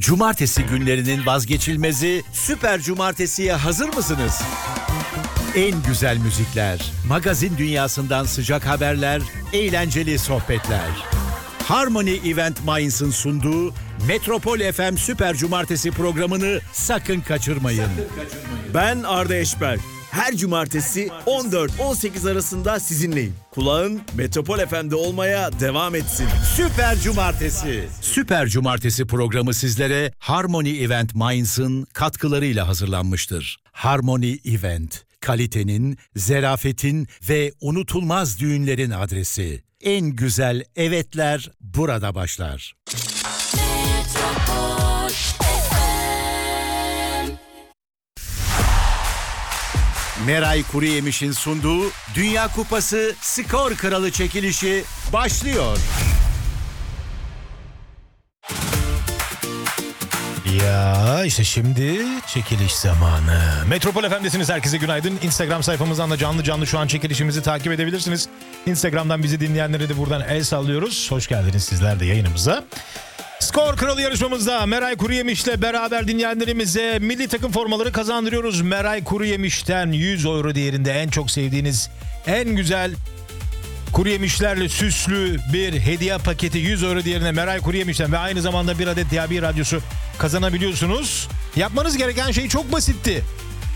Cumartesi günlerinin vazgeçilmezi Süper Cumartesi'ye hazır mısınız? En güzel müzikler, magazin dünyasından sıcak haberler, eğlenceli sohbetler. Harmony Event Mainz'ın sunduğu Metropol FM Süper Cumartesi programını sakın kaçırmayın. Ben Arda Eşber. Her cumartesi 14-18 arasında sizinleyim. Kulağın Metropol FM'de olmaya devam etsin. Süper Cumartesi. Süper Cumartesi programı sizlere Harmony Event Mainz'ın katkılarıyla hazırlanmıştır. Harmony Event, kalitenin, zarafetin ve unutulmaz düğünlerin adresi. En güzel evetler burada başlar. Meray Kuruyemiş'in sunduğu Dünya Kupası Skor Kralı çekilişi başlıyor. Ya işte şimdi çekiliş zamanı. Metropol FM'desiniz, herkese günaydın. Instagram sayfamızdan da canlı şu an çekilişimizi takip edebilirsiniz. Instagram'dan bizi dinleyenlere de buradan el sallıyoruz. Hoş geldiniz sizler de yayınımıza. Skor Kralı yarışmamızda Meray Kuruyemiş'le beraber dinleyenlerimize milli takım formaları kazandırıyoruz. Meray Kuruyemiş'ten 100 euro değerinde en çok sevdiğiniz, en güzel kuru yemişlerle süslü bir hediye paketi 100 euro değerine Meray Kuruyemiş'ten ve aynı zamanda bir adet DAB radyosu kazanabiliyorsunuz. Yapmanız gereken şey çok basitti.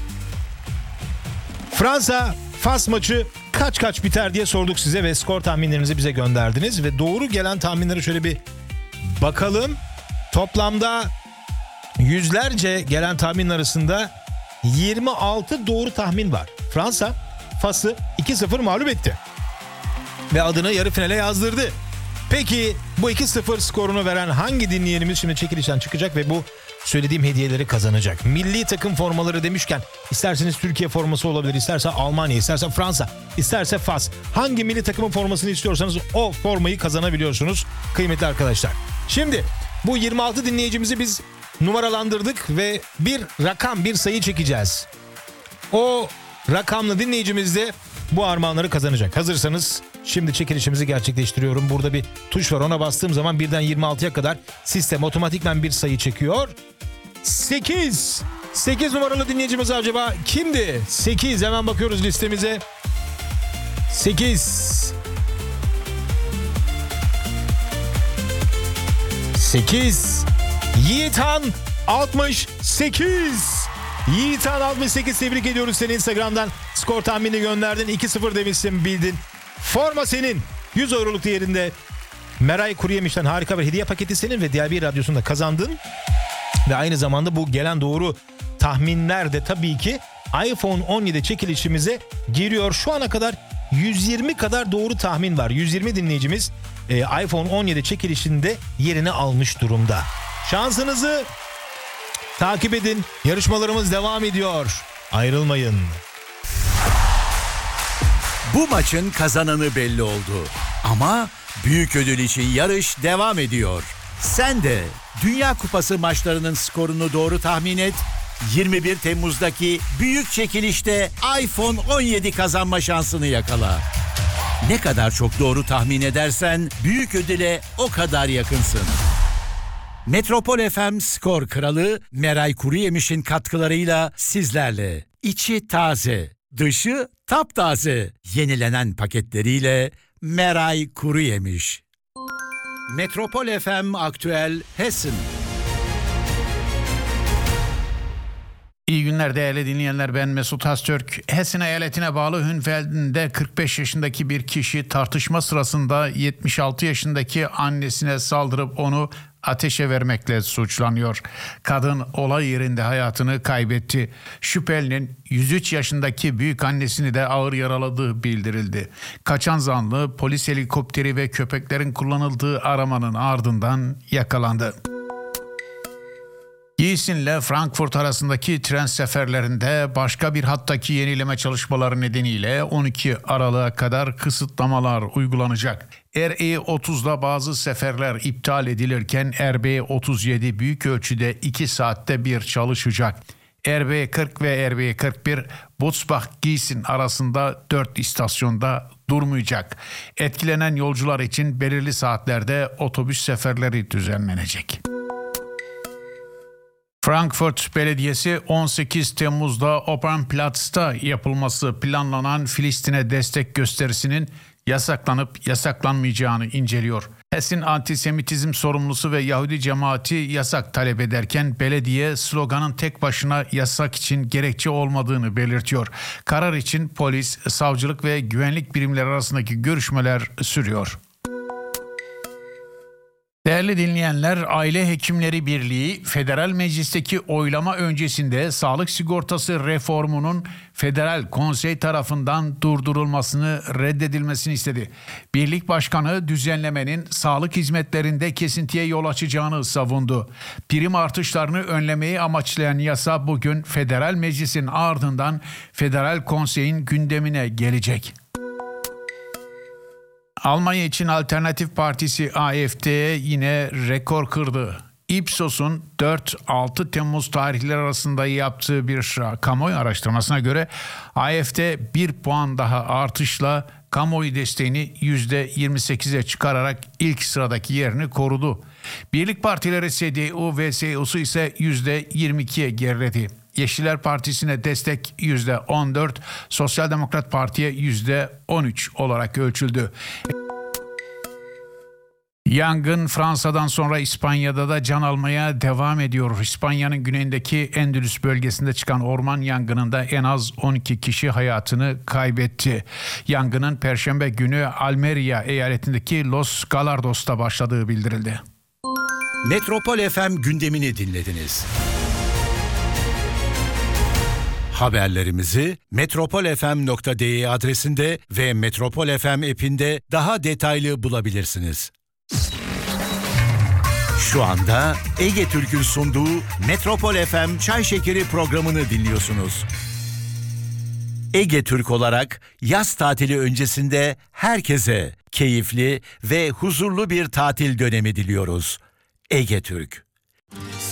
Fransa-Fas maçı kaç biter diye sorduk size ve skor tahminlerinizi bize gönderdiniz. Ve doğru gelen tahminleri şöyle bir bakalım. Toplamda yüzlerce gelen tahmin arasında 26 doğru tahmin var. Fransa Fas'ı 2-0 mağlup etti ve adını yarı finale yazdırdı. Peki bu 2-0 skorunu veren hangi dinleyenimiz şimdi çekilişten çıkacak ve bu söylediğim hediyeleri kazanacak? Milli takım formaları demişken isterseniz Türkiye forması olabilir, isterse Almanya, isterse Fransa, isterse Fas. Hangi milli takımın formasını istiyorsanız o formayı kazanabiliyorsunuz kıymetli arkadaşlar. Şimdi bu 26 dinleyicimizi biz numaralandırdık ve bir rakam, bir sayı çekeceğiz. O rakamlı dinleyicimiz de bu armağanları kazanacak. Hazırsanız şimdi çekilişimizi gerçekleştiriyorum. Burada bir tuş var, ona bastığım zaman birden 26'ya kadar sistem otomatikman bir sayı çekiyor. 8 numaralı dinleyicimiz acaba kimdi? 8, hemen bakıyoruz listemize. 8 Yiğitan 68. Yiğitan 68, tebrik ediyoruz seni. Instagram'dan skor tahminini gönderdin. 2-0 demişsin, bildin. Forma senin. 100 euroluk değerinde Meray Kuruyemiş'ten harika bir hediye paketi senin ve DAB radyosunu da kazandın. Ve aynı zamanda bu gelen doğru tahminler de tabii ki iPhone 17 çekilişimize giriyor. Şu ana kadar 120 kadar doğru tahmin var. 120 dinleyicimiz iPhone 17 çekilişinde yerini almış durumda. Şansınızı takip edin. Yarışmalarımız devam ediyor. Ayrılmayın. Bu maçın kazananı belli oldu. Ama büyük ödül için yarış devam ediyor. Sen de Dünya Kupası maçlarının skorunu doğru tahmin et. 21 Temmuz'daki büyük çekilişte iPhone 17 kazanma şansını yakala. Ne kadar çok doğru tahmin edersen büyük ödüle o kadar yakınsın. Metropol FM Skor Kralı Meray Kuruyemiş'in katkılarıyla sizlerle. İçi taze, dışı taptaze. Yenilenen paketleriyle Meray Kuruyemiş. Metropol FM Aktüel Hessen. İyi günler değerli dinleyenler, ben Mesut Haztürk. Hessen eyaletine bağlı Hünfeld'de 45 yaşındaki bir kişi tartışma sırasında 76 yaşındaki annesine saldırıp onu ateşe vermekle suçlanıyor. Kadın olay yerinde hayatını kaybetti. Şüphelinin 103 yaşındaki büyük annesini de ağır yaraladığı bildirildi. Kaçan zanlı polis helikopteri ve köpeklerin kullanıldığı aramanın ardından yakalandı. Gießen'le Frankfurt arasındaki tren seferlerinde başka bir hattaki yenileme çalışmaları nedeniyle 12 Aralık'a kadar kısıtlamalar uygulanacak. RE30'da bazı seferler iptal edilirken RB37 büyük ölçüde 2 saatte bir çalışacak. RB40 ve RB41 Butzbach-Gießen arasında 4 istasyonda durmayacak. Etkilenen yolcular için belirli saatlerde otobüs seferleri düzenlenecek. Frankfurt Belediyesi 18 Temmuz'da Opernplatz'ta yapılması planlanan Filistin'e destek gösterisinin yasaklanıp yasaklanmayacağını inceliyor. Hessen antisemitizm sorumlusu ve Yahudi cemaati yasak talep ederken belediye sloganın tek başına yasak için gerekçe olmadığını belirtiyor. Karar için polis, savcılık ve güvenlik birimleri arasındaki görüşmeler sürüyor. Değerli dinleyenler, Aile Hekimleri Birliği, Federal Meclis'teki oylama öncesinde sağlık sigortası reformunun Federal Konsey tarafından durdurulmasını, reddedilmesini istedi. Birlik Başkanı düzenlemenin sağlık hizmetlerinde kesintiye yol açacağını savundu. Prim artışlarını önlemeyi amaçlayan yasa bugün Federal Meclis'in ardından Federal Konsey'in gündemine gelecek. Almanya için Alternatif Partisi AfD yine rekor kırdı. Ipsos'un 4-6 Temmuz tarihleri arasında yaptığı bir kamuoyu araştırmasına göre AfD 1 puan daha artışla kamuoyu desteğini %28'e çıkararak ilk sıradaki yerini korudu. Birlik partileri CDU ve CSU ise %22'ye geriledi. Yeşiller Partisi'ne destek %14, Sosyal Demokrat Parti'ye %13 olarak ölçüldü. Yangın Fransa'dan sonra İspanya'da da can almaya devam ediyor. İspanya'nın güneyindeki Endülüs bölgesinde çıkan orman yangınında en az 12 kişi hayatını kaybetti. Yangının Perşembe günü Almeria eyaletindeki Los Galardos'ta başladığı bildirildi. Metropol FM gündemini dinlediniz. Haberlerimizi metropolfm.de adresinde ve Metropol FM app'inde daha detaylı bulabilirsiniz. Şu anda Ege Türk'ün sunduğu Metropol FM Çay Şekeri programını dinliyorsunuz. Ege Türk olarak yaz tatili öncesinde herkese keyifli ve huzurlu bir tatil dönemi diliyoruz. Ege Türk.